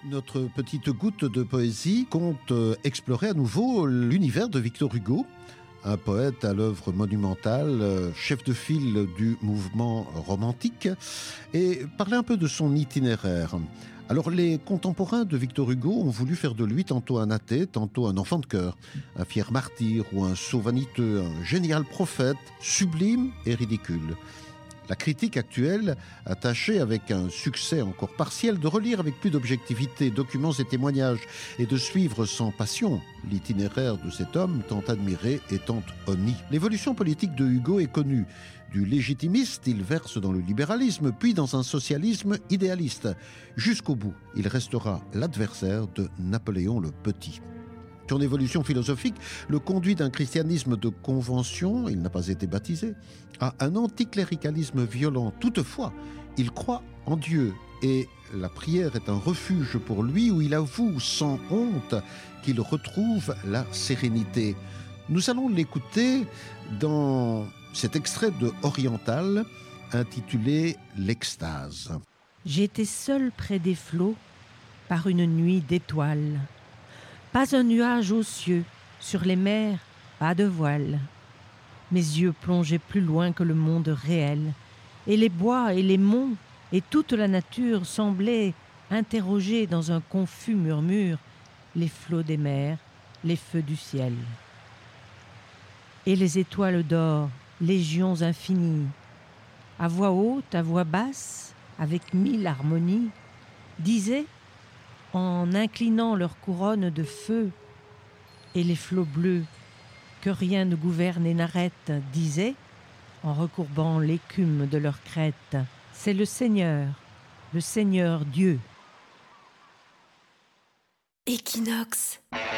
Notre petite goutte de poésie compte explorer à nouveau l'univers de Victor Hugo, un poète à l'œuvre monumentale, chef de file du mouvement romantique, et parler un peu de son itinéraire. Alors, les contemporains de Victor Hugo ont voulu faire de lui tantôt un athée, tantôt un enfant de cœur, un fier martyr ou un sot vaniteux, un génial prophète, sublime et ridicule. La critique actuelle a tâché, avec un succès encore partiel, de relire avec plus d'objectivité documents et témoignages et de suivre sans passion l'itinéraire de cet homme tant admiré et tant honni. L'évolution politique de Hugo est connue. Du légitimiste, il verse dans le libéralisme, puis dans un socialisme idéaliste. Jusqu'au bout, il restera l'adversaire de Napoléon le Petit. Son évolution philosophique le conduit d'un christianisme de convention, il n'a pas été baptisé, à un anticléricalisme violent. Toutefois, il croit en Dieu et la prière est un refuge pour lui où il avoue sans honte qu'il retrouve la sérénité. Nous allons l'écouter dans cet extrait de Oriental intitulé « L'extase ». J'étais seul près des flots par une nuit d'étoiles. Pas un nuage aux cieux, sur les mers, pas de voile. Mes yeux plongeaient plus loin que le monde réel, et les bois et les monts et toute la nature semblaient interroger dans un confus murmure les flots des mers, les feux du ciel. Et les étoiles d'or, légions infinies, à voix haute, à voix basse, avec 1000 harmonies, disaient en inclinant leur couronne de feu, et les flots bleus, que rien ne gouverne et n'arrête, disaient, en recourbant l'écume de leur crête, c'est le Seigneur Dieu. Equinox.